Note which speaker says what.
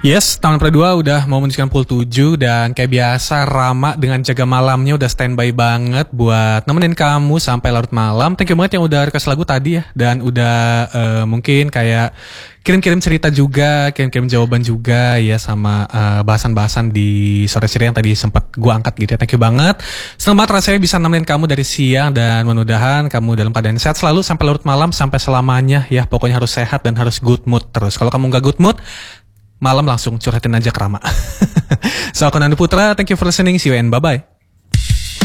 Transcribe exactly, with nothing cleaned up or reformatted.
Speaker 1: Yes, tahun kedua udah mau menunjukkan pukul tujuh dan kayak biasa Rama dengan jaga malamnya udah standby banget buat nemenin kamu sampai larut malam. Thank you banget yang udah request lagu tadi ya dan udah uh, mungkin kayak kirim-kirim cerita juga, kirim-kirim jawaban juga ya sama uh, bahasan-bahasan di sore ceria yang tadi sempat gua angkat gitu ya. Thank you banget. Selamat rasanya bisa nemenin kamu dari siang dan mudah-mudahan kamu dalam keadaan sehat selalu sampai larut malam sampai selamanya ya. Pokoknya harus sehat dan harus good mood terus. Kalau kamu nggak good mood, malam langsung curhatin aja ke Rama. So, aku Nando Putra, thank you for listening, see you and bye-bye.